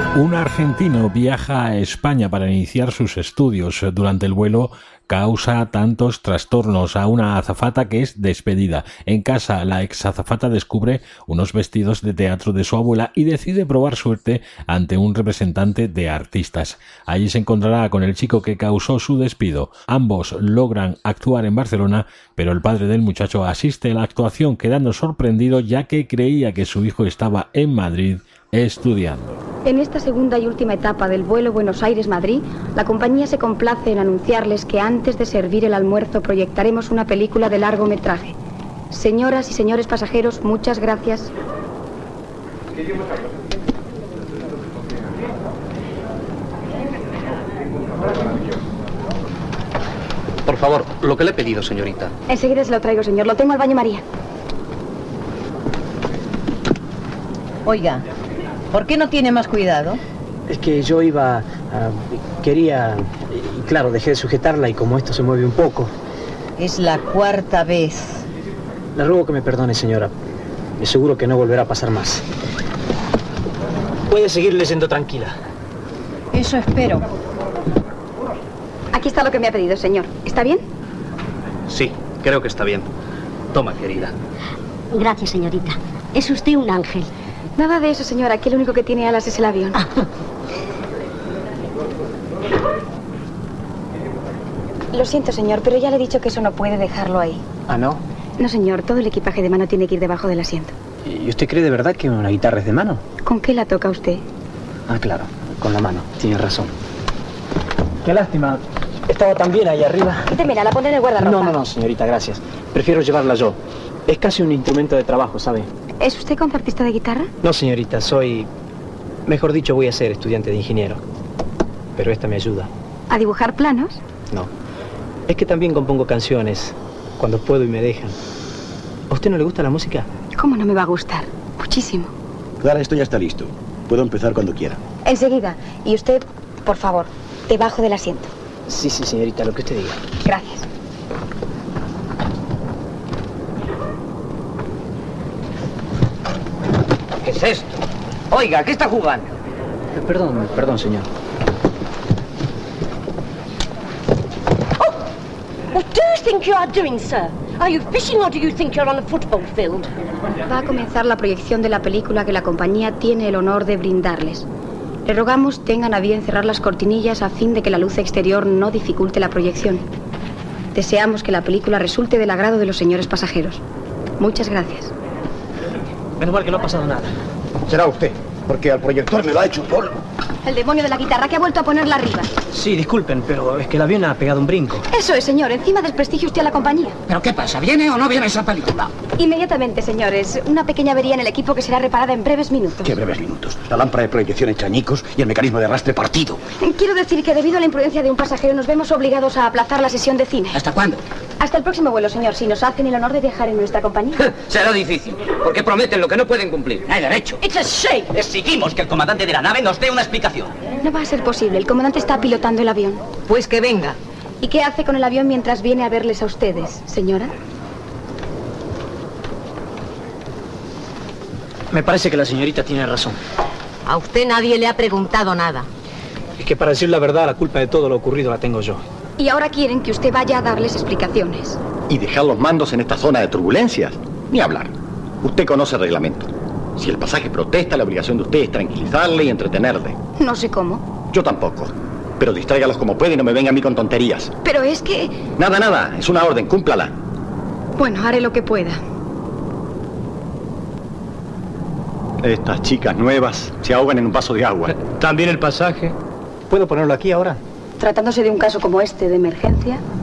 Un argentino viaja a España para iniciar sus estudios. Durante el vuelo causa tantos trastornos a una azafata que es despedida. En casa, la ex azafata descubre unos vestidos de teatro de su abuela y decide probar suerte ante un representante de artistas. Allí se encontrará con el chico que causó su despido. Ambos logran actuar en Barcelona, pero el padre del muchacho asiste a la actuación quedando sorprendido ya que creía que su hijo estaba en Madrid estudiando. En esta segunda y última etapa del vuelo Buenos Aires-Madrid, la compañía se complace en anunciarles que antes de servir el almuerzo proyectaremos una película de largometraje. Señoras y señores pasajeros, muchas gracias. Por favor, lo que le he pedido, señorita. Enseguida se lo traigo, señor. Lo tengo al baño María. Oiga, ¿por qué no tiene más cuidado? Es que yo quería... Y claro, dejé de sujetarla y como esto se mueve un poco... Es la cuarta vez. Le ruego que me perdone, señora. Le aseguro que no volverá a pasar más. Puede seguir leyendo tranquila. Eso espero. Aquí está lo que me ha pedido, señor. ¿Está bien? Sí, creo que está bien. Toma, querida. Gracias, señorita. Es usted un ángel. Nada de eso, señora. Aquí lo único que tiene alas es el avión. Lo siento, señor, pero ya le he dicho que eso no puede dejarlo ahí. ¿Ah, no? No, señor. Todo el equipaje de mano tiene que ir debajo del asiento. ¿Y usted cree de verdad que una guitarra es de mano? ¿Con qué la toca usted? Ah, claro. Con la mano. Tiene razón. Qué lástima. Estaba tan bien ahí arriba. Quítemela, la pondré en el guardarropa. No, señorita, gracias. Prefiero llevarla yo. Es casi un instrumento de trabajo, ¿sabe? ¿Es usted concertista de guitarra? No, señorita, soy... Mejor dicho, voy a ser estudiante de ingeniero. Pero esta me ayuda. ¿A dibujar planos? No. Es que también compongo canciones, cuando puedo y me dejan. ¿A usted no le gusta la música? ¿Cómo no me va a gustar? Muchísimo. Clara, esto ya está listo. Puedo empezar cuando quiera. Enseguida. Y usted, por favor, debajo del asiento. Sí, señorita, lo que usted diga. Gracias. ¿Qué es esto? Oiga, ¿qué está jugando? Perdón, señor. What do you think you are doing, sir? Are you fishing or do you think you're on a football field? Va a comenzar la proyección de la película que la compañía tiene el honor de brindarles. Le rogamos tengan a bien cerrar las cortinillas a fin de que la luz exterior no dificulte la proyección. Deseamos que la película resulte del agrado de los señores pasajeros. Muchas gracias. Menos mal que no ha pasado nada. Será usted, porque al proyector me lo ha hecho polvo. El demonio de la guitarra que ha vuelto a ponerla arriba. Sí, disculpen, pero es que el avión ha pegado un brinco. Eso es, señor. Encima desprestigio usted a la compañía. ¿Pero qué pasa? ¿Viene o no viene esa película? Inmediatamente, señores. Una pequeña avería en el equipo que será reparada en breves minutos. ¿Qué breves minutos? La lámpara de proyección hecha añicos y el mecanismo de arrastre partido. Quiero decir que debido a la imprudencia de un pasajero nos vemos obligados a aplazar la sesión de cine. ¿Hasta cuándo? Hasta el próximo vuelo, señor, si nos hacen el honor de viajar en nuestra compañía. Será difícil, porque prometen lo que no pueden cumplir. No hay derecho. It's a shame. Exigimos que el comandante de la nave nos dé una explicación. No va a ser posible. El comandante está pilotando el avión. Pues que venga. ¿Y qué hace con el avión mientras viene a verles a ustedes, señora? Me parece que la señorita tiene razón. A usted nadie le ha preguntado nada. Es que para decir la verdad, la culpa de todo lo ocurrido la tengo yo. Y ahora quieren que usted vaya a darles explicaciones. ¿Y dejar los mandos en esta zona de turbulencias? Ni hablar. Usted conoce el reglamento. Si el pasaje protesta, la obligación de usted es tranquilizarle y entretenerle. No sé cómo. Yo tampoco. Pero distráigalos como puede y no me venga a mí con tonterías. Pero es que... Nada. Es una orden, cúmplala. Bueno, haré lo que pueda. Estas chicas nuevas se ahogan en un vaso de agua. También el pasaje. ¿Puedo ponerlo aquí ahora? Tratándose de un caso como este de emergencia,